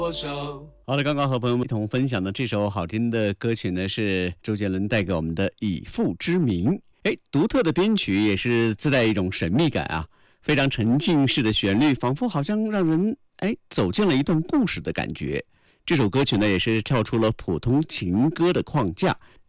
好了，刚刚和朋友们一同分享的这首好听的歌曲呢，是周杰伦带给我们的《以父之名》。独特的编曲也是自带一种神秘感啊，非常沉浸式的旋律，仿佛好像让人走进了一段故事的感觉。这首歌曲呢，也是跳出了普通情歌的框架，